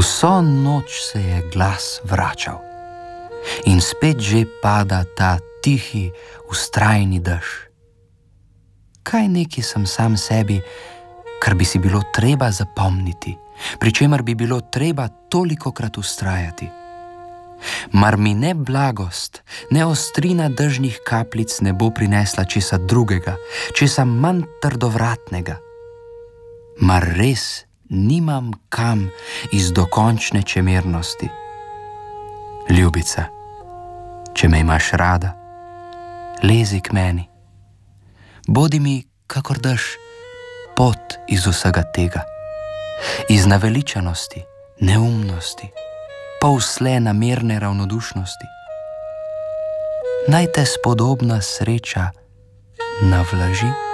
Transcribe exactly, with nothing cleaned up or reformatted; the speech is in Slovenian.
Vso noč se je glas vračal in spet že pada ta tihi, vztrajni dež. Kaj neki sem sam sebi, kar bi si bilo treba zapomniti, pri čemer bi bilo treba tolikokrat vztrajati. Mar mi ne blagost, ne ostrina dežnih kapljic ne bo prinesla česa drugega, česa manj trdovratnega? Mar res nimam kam iz dokončne čemernosti? Ljubica, če me imaš rada, lezi k meni. Bodi mi, kakor dež, pot iz vsega tega, iz naveličanosti, neumnosti, povsle namerne ravnodušnosti. Naj te spodobna sreča navlaži.